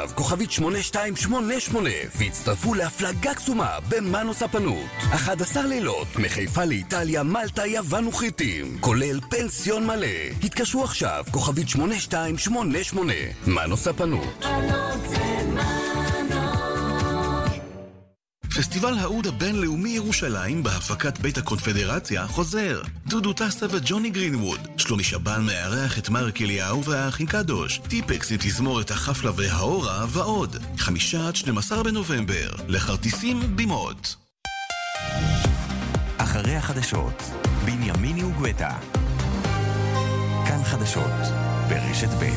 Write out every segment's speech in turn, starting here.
כוכבית 8288 והצטרפו להפלגה קסומה במנו ספנות. 11 לילות מחיפה לאיטליה, מלטה, יוון וכריתים, כולל פנסיון מלא. התקשרו עכשיו, כוכבית 8288. מנו ספנות. פסטיבל האוד הבינלאומי ירושלים בהפקת בית הקונפדרציה חוזר. דודו טסה וג'וני גרינווד. שלומי שבן מארח את מרק אליהו והאחים קדוש. טיפקס עם תזמורת החפלה והאורה ועוד. 5 עד 12 בנובמבר. לכרטיסים בימות. אחרי החדשות, בנימיני וגואטה. כאן חדשות, ברשת ב'.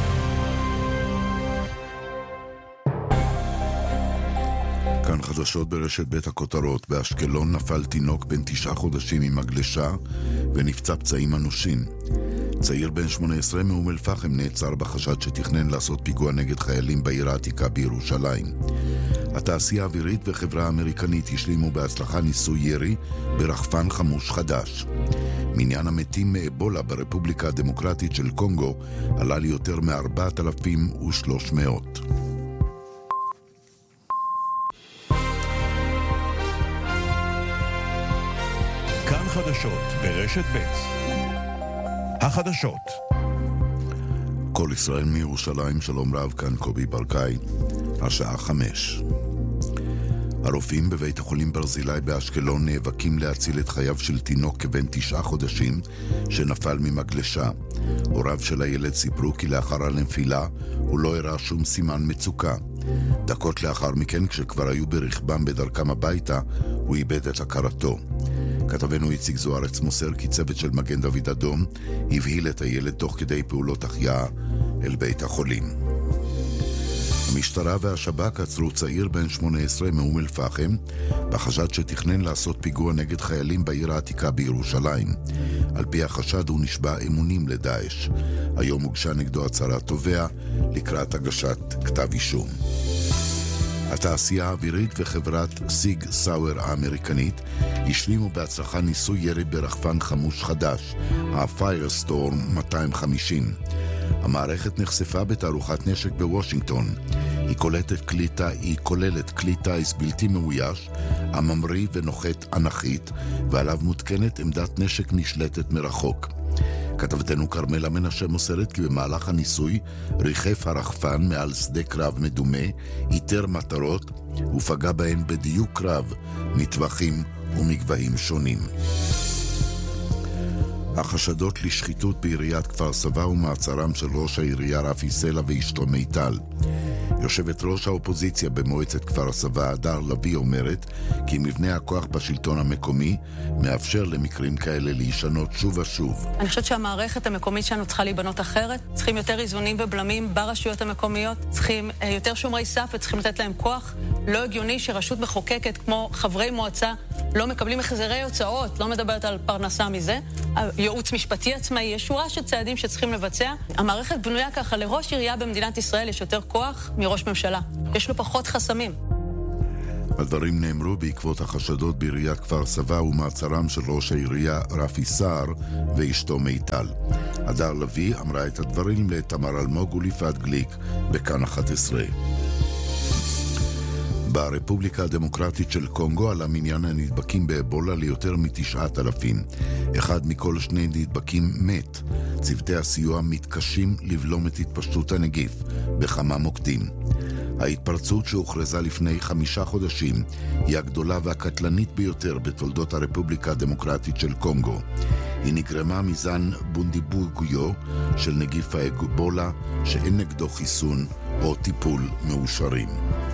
כאן חדשות ברשת בית הכותרות. באשקלון נפל תינוק בן 9 חודשים עם מגלשה ונפצע פצעים אנושים. צעיר בן 18 מאום אל-פחם נעצר בחשד שתכנן לעשות פיגוע נגד חיילים בעיר העתיקה בירושלים. התעשייה האווירית וחברה האמריקנית השלימו בהצלחה ניסוי ירי ברחפן חמוש חדש. מניין המתים מאבולה ברפובליקה הדמוקרטית של קונגו עלה ליותר מ-4,300. כאן חדשות ברשת ב'. החדשות. כל ישראל מירושלים, שלום רב, כאן קובי ברקאי, השעה 5. הרופאים בבית החולים ברזילי באשקלון נאבקים להציל את חייו של תינוק כבן 9 חודשים שנפל ממגלשה. הוריו של הילד סיפרו כי לאחר הנפילה הוא לא הראה שום סימן מצוקה. דקות לאחר מכן, כשכבר היו ברכבם בדרכם הביתה, הוא איבד את הכרתו. כתבנו איציק זוארץ מוסר כי צוות של מגן דוד אדום הבהיל את הילד תוך כדי פעולות החייאה אל בית החולים. המשטרה והשב"כ עצרו צעיר בן 18 מאום אל-פחם בחשד שתכנן לעשות פיגוע נגד חיילים בעיר העתיקה בירושלים. על פי החשד הוא נשבע אמונים לדאעש. היום הוגשה נגדו הצהרת תובע לקראת הגשת כתב אישום. התעשייה האווירית וחברת סיג סאואר האמריקנית השלימו בהצלחה ניסוי ירי ברחפן חמוש חדש, ה-Firestorm 250. המערכת נחשפה בתערוכת נשק בוושינגטון. היא כוללת כלי טייס בלתי מאויש, הממריא ונוחת אנכית, ועליו מותקנת עמדת נשק נשלטת מרחוק. כתבתנו קרמלה מנשה מוסרת כי במהלך הניסוי ריחף הרחפן מעל שדה קרב מדומה, איתר מטרות ופגע בהן בדיוק קרב מטווחים ומגבהים שונים. החשדות לשחיתות בעיריית כפר סבא ומעצרם של ראש העירייה רפי סלע ואשתו מיטל. יושבת ראש האופוזיציה במועצת כפר סבא הדר לוי אומרת כי מבנה הכוח בשלטון המקומי מאפשר למקרים כאלה להישנות שוב ושוב. אני חושבת שהמערכת המקומית שלנו צריכה להיבנות אחרת. צריכים יותר איזונים ובלמים ברשויות המקומיות, צריכים יותר שומרי סף וצריכים לתת להם כוח. לא הגיוני שרשות מחוקקת כמו חברי מועצה לא מקבלים החזרי הוצאות, לא מדברת על פרנסה מזה. ייעוץ משפטי עצמאי, יש שורה של צעדים שצריכים לבצע. המערכת בנויה ככה, לראש עירייה במדינת ישראל יש יותר כוח מראש ממשלה. יש לו פחות חסמים. הדברים נאמרו בעקבות החשדות בעיריית כפר סבא ומעצרם של ראש העירייה רפי סער ואשתו מיטל. הדר לוי אמרה את הדברים לתמר אלמוג וליפעת גליק בכאן 11. ברפובליקה הדמוקרטית של קונגו עלה מניין הנדבקים באבולה ליותר מ9,000. אחד מכל 2 נדבקים מת. צוותי הסיוע מתקשים לבלום את התפשטות הנגיף בכמה מוקדים. ההתפרצות שהוכרזה לפני 5 חודשים היא הגדולה והקטלנית ביותר בתולדות הרפובליקה הדמוקרטית של קונגו. היא נגרמה מזן בונדיבוגויו של נגיף האבולה שאין נגדו חיסון או טיפול מאושרים.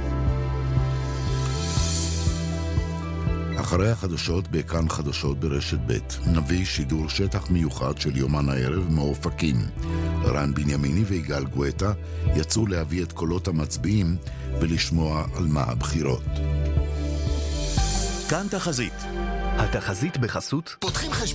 אחרי החדשות בכאן חדשות ברשת ב' נביא שידור שטח מיוחד של יומן הערב מאופקים. רן בנימיני ויגאל גואטה יצאו להביא את קולות המצביעים ולשמוע על מה הבחירות. כאן תחזית. התחזית בחסות פותחים חשבון